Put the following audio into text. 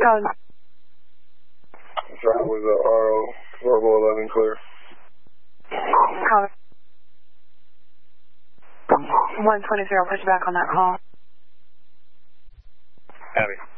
Sorry, was RO Verbal 11 clear? Call 123, I'll put you back on that call. Abby.